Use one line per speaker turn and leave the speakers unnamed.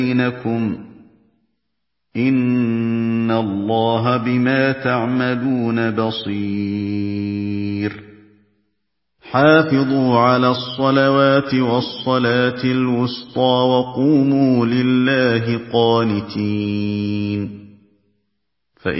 بَيْنَكُمْ ۚ إِنَّ اللَّهَ بِمَا تَعْمَلُونَ بَصِيرٌ حافظوا على الصلوات والصلاة الوسطى وقوموا لله قانتين